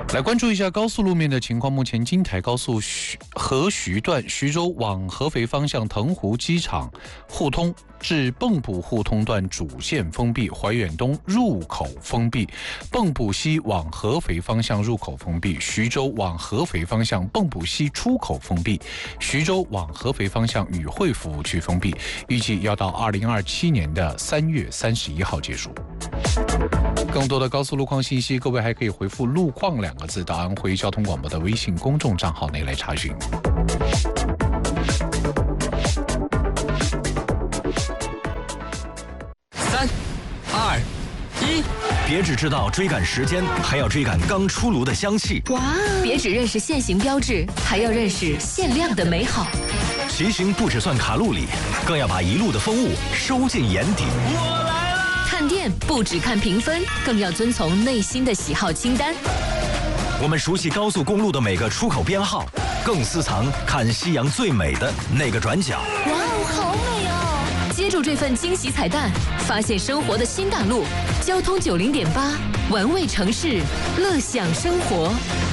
来关注一下高速路面的情况。目前京台高速合徐段徐州往合肥方向腾湖机场互通至蚌埠互通段主线封闭，怀远东入口封闭，蚌埠西往合肥方向入口封闭，徐州往合肥方向蚌埠西出口封闭，徐州往合肥方向宇惠服务区封闭，预计要到2027年的3月31号结束。更多的高速路况信息，各位还可以回复路况2个字到安徽交通广播的微信公众账号内来查询。 3、2、1， 别只知道追赶时间，还要追赶刚出炉的香气。 哇！别只认识限行标志，还要认识限量的美好。 骑行不只算卡路里，更要把一路的风物收进眼底。 我来了！ 看店不只看评分，更要遵从内心的喜好清单。 我们熟悉高速公路的每个出口编号，更私藏看夕阳最美的那个转角。 哇哦，好美哦！接住这份惊喜彩蛋，发现生活的新大陆。交通90.8，玩味城市，乐享生活。